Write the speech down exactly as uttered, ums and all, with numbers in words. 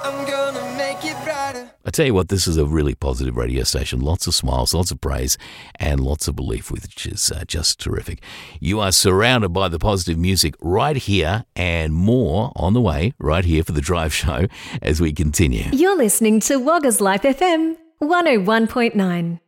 I'm gonna make it brighter. I tell you what, this is a really positive radio station. Lots of smiles, lots of praise, and lots of belief, which is uh, just terrific. You are surrounded by the positive music right here, and more on the way right here for The Drive Show as we continue. You're listening to Wagga's Life F M one oh one point nine.